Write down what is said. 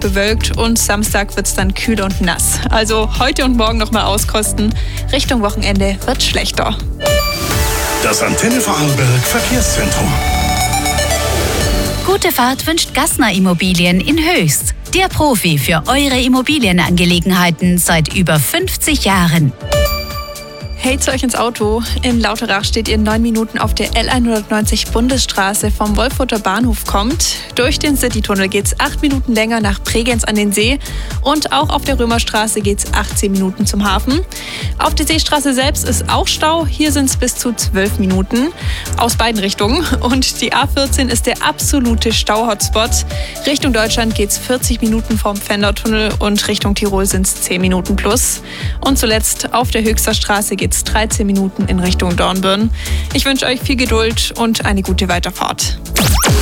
bewölkt und Samstag wird es dann kühl und nass. Also heute und morgen nochmal auskosten. Richtung Wochenende wird schlechter. Das Antenne Vorarlberg Verkehrszentrum. Gute Fahrt wünscht Gassner Immobilien in Höchst. Der Profi für eure Immobilienangelegenheiten seit über 50 Jahren. Hält's euch ins Auto. In Lauterach steht ihr in 9 Minuten auf der L190 Bundesstraße vom Wolfurter Bahnhof kommt. Durch den Citytunnel geht's 8 Minuten länger nach Bregenz an den See. Und auch auf der Römerstraße geht's 18 Minuten zum Hafen. Auf der Seestraße selbst ist auch Stau. Hier sind's bis zu 12 Minuten. Aus beiden Richtungen. Und die A14 ist der absolute Stau-Hotspot. Richtung Deutschland geht's 40 Minuten vom Pfändertunnel und Richtung Tirol sind's 10 Minuten plus. Und zuletzt auf der Höchster Straße geht's 13 Minuten in Richtung Dornbirn. Ich wünsche euch viel Geduld und eine gute Weiterfahrt.